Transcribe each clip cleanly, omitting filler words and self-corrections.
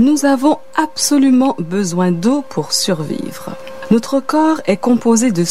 Nous avons absolument besoin d'eau pour survivre. Notre corps est composé de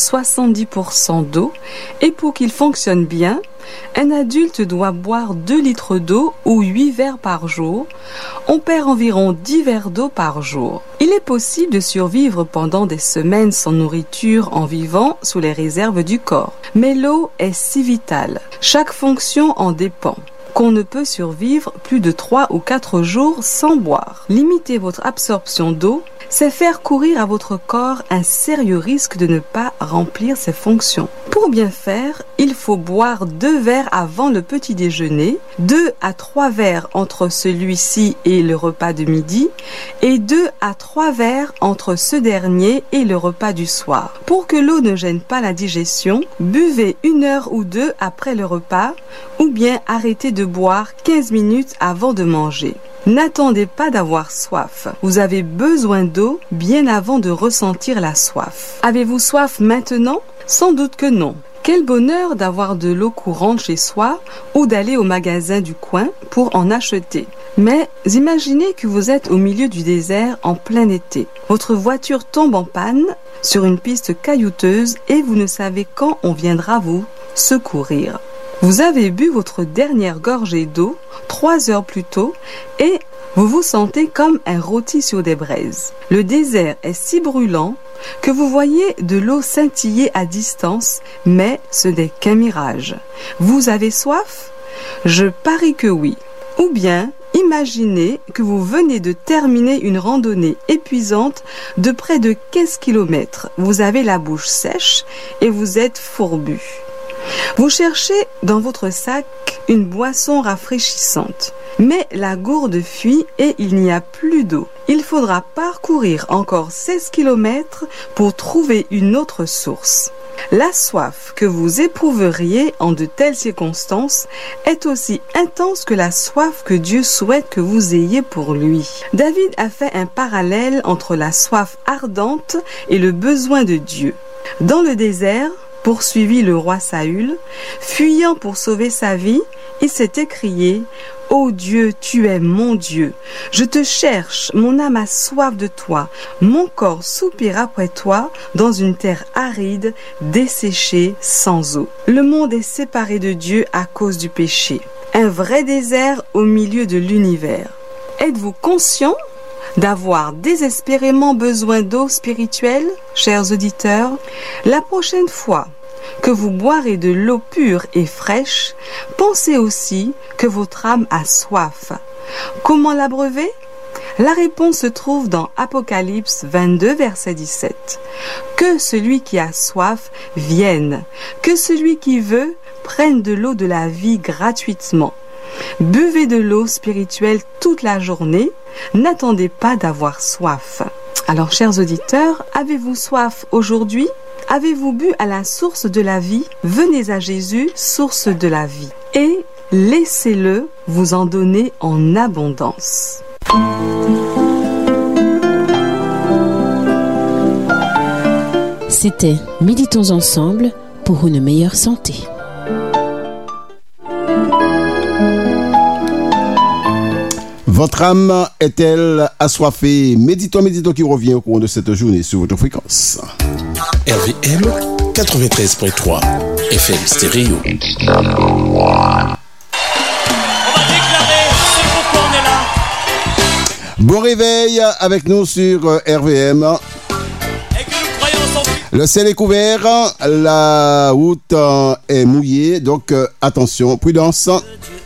70% d'eau et pour qu'il fonctionne bien, un adulte doit boire 2 litres d'eau ou 8 verres par jour. On perd environ 10 verres d'eau par jour. Il est possible de survivre pendant des semaines sans nourriture en vivant sous les réserves du corps. Mais l'eau est si vitale. Chaque fonction en dépend. Qu'on ne peut survivre plus de 3 ou 4 jours sans boire. Limiter votre absorption d'eau, c'est faire courir à votre corps un sérieux risque de ne pas remplir ses fonctions. Pour bien faire, il faut boire 2 verres avant le petit déjeuner, 2 à 3 verres entre celui-ci et le repas de midi et 2 à 3 verres entre ce dernier et le repas du soir. Pour que l'eau ne gêne pas la digestion, buvez 1 heure ou 2 après le repas ou bien arrêtez de boire 15 minutes avant de manger. N'attendez pas d'avoir soif. Vous avez besoin d'eau bien avant de ressentir la soif. Avez-vous soif maintenant? Sans doute que non. Quel bonheur d'avoir de l'eau courante chez soi ou d'aller au magasin du coin pour en acheter. Mais imaginez que vous êtes au milieu du désert en plein été. Votre voiture tombe en panne sur une piste caillouteuse et vous ne savez quand on viendra vous secourir. Vous avez bu votre dernière gorgée d'eau 3 heures plus tôt et vous vous sentez comme un rôti sur des braises. Le désert est si brûlant que vous voyez de l'eau scintiller à distance, mais ce n'est qu'un mirage. Vous avez soif? Je parie que oui. Ou bien, imaginez que vous venez de terminer une randonnée épuisante de près de 15 km. Vous avez la bouche sèche et vous êtes fourbu. Vous cherchez dans votre sac une boisson rafraîchissante, mais la gourde fuit et il n'y a plus d'eau. Il faudra parcourir encore 16 km pour trouver une autre source. La soif que vous éprouveriez en de telles circonstances est aussi intense que la soif que Dieu souhaite que vous ayez pour lui. David a fait un parallèle entre la soif ardente et le besoin de Dieu. Dans le désert, poursuivit le roi Saül, fuyant pour sauver sa vie, il s'est écrié « Ô Dieu, tu es mon Dieu, je te cherche, mon âme a soif de toi, mon corps soupire après toi dans une terre aride, desséchée, sans eau. » Le monde est séparé de Dieu à cause du péché, un vrai désert au milieu de l'univers. Êtes-vous conscient d'avoir désespérément besoin d'eau spirituelle, chers auditeurs? La prochaine fois que vous boirez de l'eau pure et fraîche, pensez aussi que votre âme a soif. Comment l'abreuver? La réponse se trouve dans Apocalypse 22, verset 17. Que celui qui a soif vienne, que celui qui veut prenne de l'eau de la vie gratuitement. Buvez de l'eau spirituelle toute la journée, n'attendez pas d'avoir soif. Alors, chers auditeurs, avez-vous soif aujourd'hui? Avez-vous bu à la source de la vie? Venez à Jésus, source de la vie, et laissez-le vous en donner en abondance. C'était Méditons ensemble pour une meilleure santé. Votre âme est-elle assoiffée? Méditons qui revient au cours de cette journée sur votre fréquence. RVM 93.3 FM stéréo. On va déclarer c'est pourquoi on est là. Bon réveil avec nous sur RVM. Et que nous croyons sans... Le ciel est couvert, la route est mouillée, donc attention, prudence.